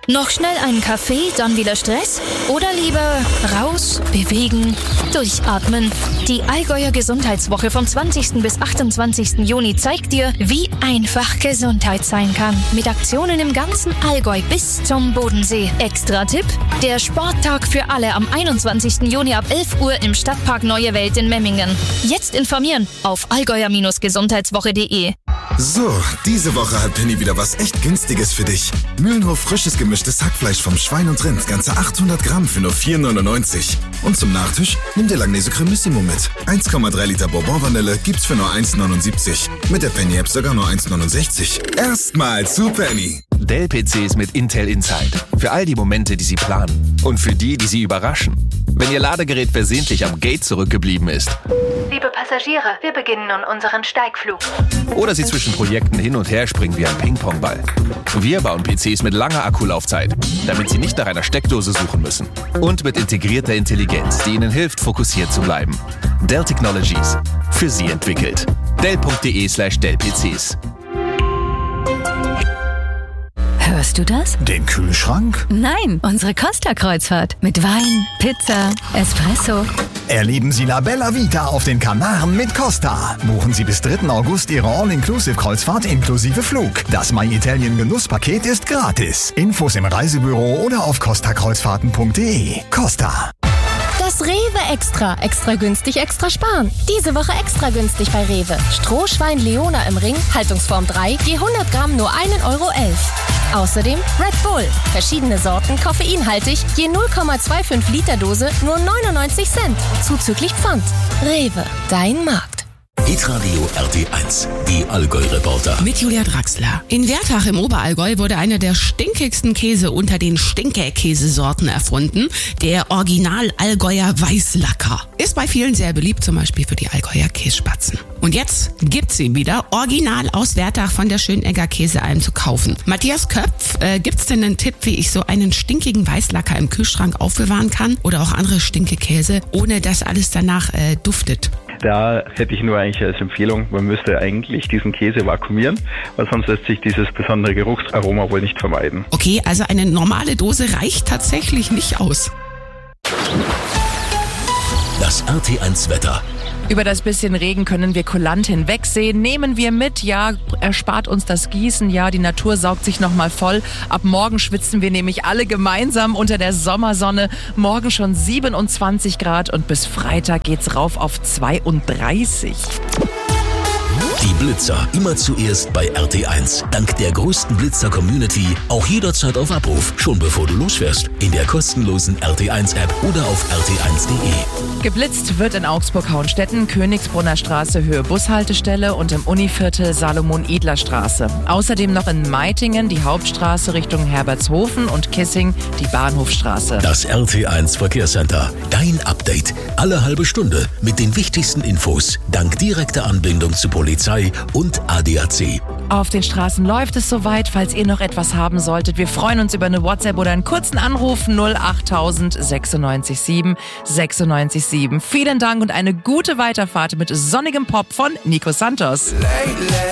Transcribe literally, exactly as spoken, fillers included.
Noch schnell einen Kaffee, dann wieder Stress? Oder lieber raus, bewegen, durchatmen? Die Allgäuer Gesundheitswoche vom zwanzigsten bis achtundzwanzigsten Juni zeigt dir, wie einfach Gesundheit sein kann. Mit Aktionen im ganzen Allgäu bis zum Bodensee. Extra Tipp: der Sporttag für alle am einundzwanzigsten Juni ab elf Uhr im Stadtpark Neue Welt in Memmingen. Jetzt informieren auf allgäuer Gesundheitswoche punkt de. So, diese Woche hat Penny wieder was echt Günstiges für dich. Mühlenhof frisches gemischtes Hackfleisch vom Schwein und Rind, ganze achthundert Gramm für nur vier neunundneunzig. Und zum Nachtisch nimm dir Langnese Cremissimo mit. eins Komma drei Liter Bourbon Vanille gibt's für nur eins neunundsiebzig. Mit der Penny App sogar nur eins neunundsechzig. Erstmal zu Penny. Dell-P Cs mit Intel Inside. Für all die Momente, die Sie planen. Und für die, die Sie überraschen. Wenn Ihr Ladegerät versehentlich am Gate zurückgeblieben ist. Liebe Passagiere, wir beginnen nun unseren Steigflug. Oder Sie zwischen Projekten hin und her springen wie ein Ping-Pong-Ball. Wir bauen P Cs mit langer Akkulaufzeit, damit Sie nicht nach einer Steckdose suchen müssen. Und mit integrierter Intelligenz, die Ihnen hilft, fokussiert zu bleiben. Dell Technologies. Für Sie entwickelt. dell punkt de slash dell P Cs. Hörst du das? Den Kühlschrank? Nein, unsere Costa-Kreuzfahrt. Mit Wein, Pizza, Espresso. Erleben Sie La Bella Vita auf den Kanaren mit Costa. Buchen Sie bis dritten August Ihre All-Inclusive-Kreuzfahrt inklusive Flug. Das My Italien Genusspaket ist gratis. Infos im Reisebüro oder auf costa kreuzfahrten punkt de. Costa. Das Rewe Extra. Extra günstig, extra sparen. Diese Woche extra günstig bei Rewe. Strohschwein Leona im Ring, Haltungsform drei, je hundert Gramm nur ein Euro elf. Außerdem Red Bull. Verschiedene Sorten, koffeinhaltig, je null Komma fünfundzwanzig Liter Dose, nur neunundneunzig Cent. Zuzüglich Pfand. Rewe, dein Markt. Hitradio R T eins, die Allgäu-Reporter. Mit Julia Draxler. In Wertach im Oberallgäu wurde einer der stinkigsten Käse unter den Stinke-Käsesorten erfunden. Der Original-Allgäuer Weißlacker. Ist bei vielen sehr beliebt, zum Beispiel für die Allgäuer Kässpatzen. Und jetzt gibt's ihn wieder, original aus Wertach von der Schönegger Käsealm zu kaufen. Matthias Köpf, äh, gibt's denn einen Tipp, wie ich so einen stinkigen Weißlacker im Kühlschrank aufbewahren kann? Oder auch andere Stinkekäse, ohne dass alles danach äh, duftet? Da hätte ich nur eigentlich als Empfehlung, man müsste eigentlich diesen Käse vakuumieren, weil sonst lässt sich dieses besondere Geruchsaroma wohl nicht vermeiden. Okay, also eine normale Dose reicht tatsächlich nicht aus. Das R T eins Wetter. Über das bisschen Regen können wir kulant hinwegsehen. Nehmen wir mit, ja, erspart uns das Gießen, ja, die Natur saugt sich nochmal voll. Ab morgen schwitzen wir nämlich alle gemeinsam unter der Sommersonne. Morgen schon siebenundzwanzig Grad und bis Freitag geht's rauf auf zweiunddreißig. Die Blitzer immer zuerst bei R T eins. Dank der größten Blitzer-Community auch jederzeit auf Abruf, schon bevor du losfährst. In der kostenlosen R T eins App oder auf r t eins punkt de. Geblitzt wird in Augsburg-Hauenstetten, Königsbrunner Straße, Höhe Bushaltestelle und im Univiertel Salomon-Edler-Straße. Außerdem noch in Meitingen die Hauptstraße Richtung Herbertshofen und Kissing die Bahnhofstraße. Das R T eins Verkehrscenter. Dein Update. Alle halbe Stunde mit den wichtigsten Infos. Dank direkter Anbindung zu Polizei und A D A C. Auf den Straßen läuft es soweit, falls ihr noch etwas haben solltet. Wir freuen uns über eine WhatsApp oder einen kurzen Anruf null acht null null sechs sieben sechs sechs sieben. Vielen Dank und eine gute Weiterfahrt mit sonnigem Pop von Nico Santos. Lately.